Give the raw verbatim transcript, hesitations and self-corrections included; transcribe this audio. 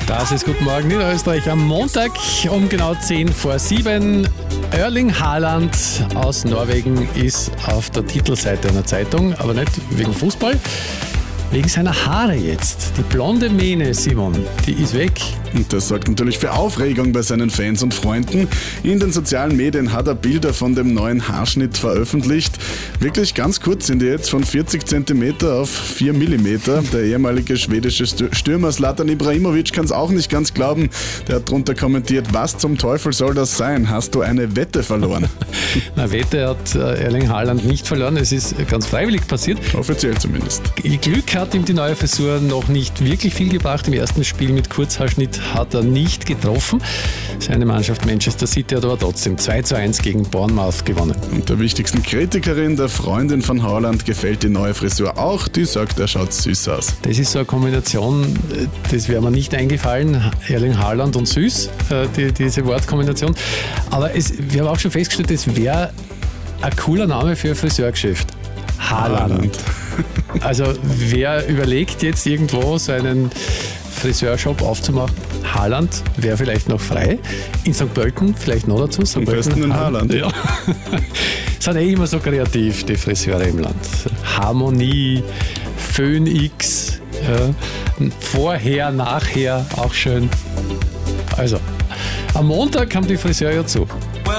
Das ist Guten Morgen Niederösterreich am Montag um genau zehn vor sieben. Erling Haaland aus Norwegen ist auf der Titelseite einer Zeitung, aber nicht wegen Fußball, wegen seiner Haare jetzt. Die blonde Mähne, Simon, die ist weg. Und das sorgt natürlich für Aufregung bei seinen Fans und Freunden. In den sozialen Medien hat er Bilder von dem neuen Haarschnitt veröffentlicht. Wirklich ganz kurz sind die jetzt von vierzig Zentimeter auf vier Millimeter. Der ehemalige schwedische Stürmer Zlatan Ibrahimovic kann es auch nicht ganz glauben. Der hat drunter kommentiert: Was zum Teufel soll das sein? Hast du eine Wette verloren? Na, Wette hat Erling Haaland nicht verloren. Es ist ganz freiwillig passiert. Offiziell zumindest. Glück hat ihm die neue Frisur noch nicht wirklich viel gebracht. Im ersten Spiel mit Kurzhaarschnitt hat er nicht getroffen. Seine Mannschaft Manchester City hat aber trotzdem zwei zu eins gegen Bournemouth gewonnen. Und der wichtigsten Kritikerin, der Freundin von Haaland, gefällt die neue Frisur auch. Die sagt, er schaut süß aus. Das ist so eine Kombination, das wäre mir nicht eingefallen. Erling Haaland und süß, die, diese Wortkombination. Aber es, wir haben auch schon festgestellt, das wäre ein cooler Name für ein Friseurgeschäft. Haaland. Haaland. Also wer überlegt jetzt irgendwo so einen Friseurshop aufzumachen? Haaland wäre vielleicht noch frei. In Sankt Pölten vielleicht noch dazu. Am besten in Haaland. Ja. Sind eh immer so kreativ, die Friseure im Land. Harmonie, Phoenix, ja. Vorher, nachher, auch schön. Also, am Montag haben die Friseure ja zu.